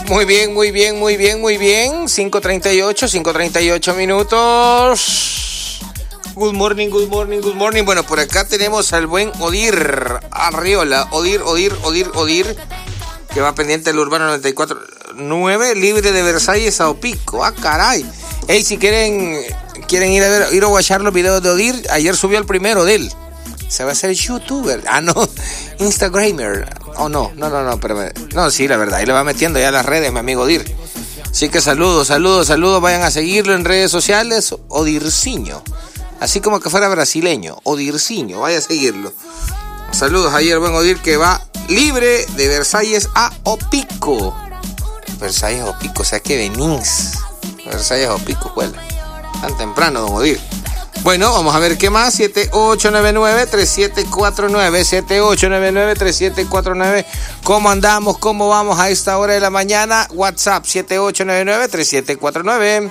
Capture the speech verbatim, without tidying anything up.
Muy bien, muy bien, muy bien, muy bien. cinco treinta y ocho, cinco treinta y ocho minutos. Good morning, good morning, good morning. Bueno, por acá tenemos al buen Odir Arriola. Odir, Odir, Odir, Odir. Que va pendiente del Urbano noventa y cuatro nueve, libre de Versalles a Opico. Ah, caray. Ey, si quieren, quieren ir a ver, ir a watchar los videos de Odir, ayer subió el primero de él. Se va a hacer youtuber. Ah, no, Instagramer. Oh, no, no, no, no, pero no, sí, la verdad, ahí le va metiendo ya a las redes, mi amigo Odir. Así que saludos, saludos, saludos, vayan a seguirlo en redes sociales, Odirciño. Así como que fuera brasileño, Odirciño, vaya a seguirlo. Saludos ayer, buen Odir, que va libre de Versalles a Opico. Versalles a Opico, o sea que venís. Versalles a Opico, juela. Tan temprano, don Odir. Bueno, vamos a ver qué más. siete ocho nueve nueve, tres siete cuatro nueve, siete ocho nueve nueve, tres siete cuatro nueve. ¿Cómo andamos? ¿Cómo vamos a esta hora de la mañana? WhatsApp siete ocho nueve nueve, tres siete cuatro nueve.